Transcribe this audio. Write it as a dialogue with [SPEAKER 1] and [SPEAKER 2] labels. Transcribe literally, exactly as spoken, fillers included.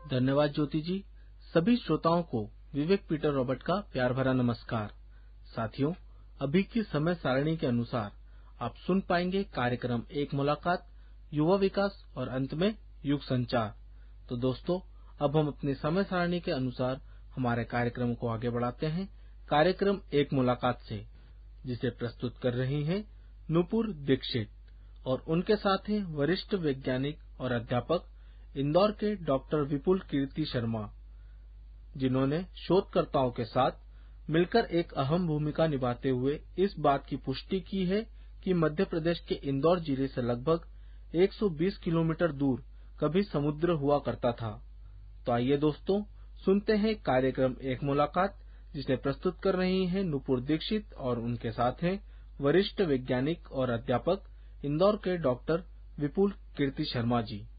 [SPEAKER 1] धन्यवाद ज्योति जी। सभी श्रोताओं को विवेक पीटर रॉबर्ट का प्यार भरा नमस्कार। साथियों, अभी की समय सारणी के अनुसार आप सुन पाएंगे कार्यक्रम एक मुलाकात, युवा विकास और अंत में युग संचार। तो दोस्तों, अब हम अपनी समय सारणी के अनुसार हमारे कार्यक्रम को आगे बढ़ाते हैं कार्यक्रम एक मुलाकात से, जिसे प्रस्तुत कर रही हैं नुपुर दीक्षित और उनके साथ हैं वरिष्ठ वैज्ञानिक और अध्यापक इंदौर के डॉक्टर विपुल कीर्ति शर्मा, जिन्होंने शोधकर्ताओं के साथ मिलकर एक अहम भूमिका निभाते हुए इस बात की पुष्टि की है कि मध्य प्रदेश के इंदौर जिले से लगभग एक सौ बीस किलोमीटर दूर कभी समुद्र हुआ करता था। तो आइए दोस्तों, सुनते हैं कार्यक्रम एक मुलाकात, जिसे प्रस्तुत कर रही हैं नुपुर दीक्षित और उनके साथ हैं वरिष्ठ वैज्ञानिक और अध्यापक इंदौर के डॉक्टर विपुल कीर्ति शर्मा जी।